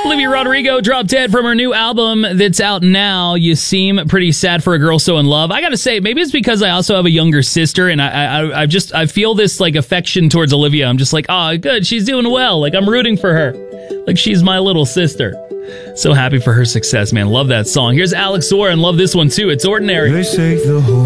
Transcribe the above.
Olivia Rodrigo dropped dead from her new album that's out now. You seem pretty sad for a girl so in love. I gotta say, maybe it's because I also have a younger sister, and I feel this like affection towards Olivia. I'm just like, oh, good, she's doing well. Like, I'm rooting for her. Like, she's my little sister. So happy for her success, man. Love that song. Here's Alex Warren. Love this one too. It's Ordinary. They say the whole